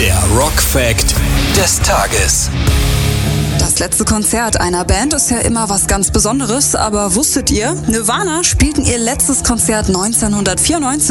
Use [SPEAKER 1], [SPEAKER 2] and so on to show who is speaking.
[SPEAKER 1] Der Rock Fact des Tages.
[SPEAKER 2] Das letzte Konzert einer Band ist ja immer was ganz Besonderes, aber wusstet ihr, Nirvana spielten ihr letztes Konzert 1994